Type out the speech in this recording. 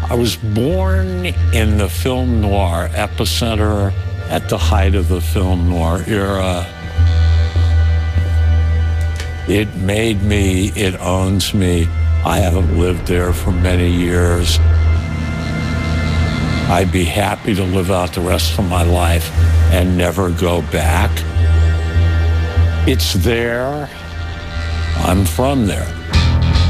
I was born in the film noir epicenter at the height of the film noir era. It made me, it owns me. I haven't lived there for many years. I'd be happy to live out the rest of my life and never go back. It's there. I'm from there.